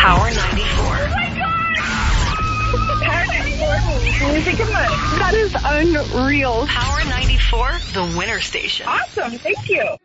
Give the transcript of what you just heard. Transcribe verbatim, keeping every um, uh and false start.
Power ninety-four. Oh my God! Power ninety-four, music and money. That is unreal. Power ninety-four, the winner station. Awesome, thank you.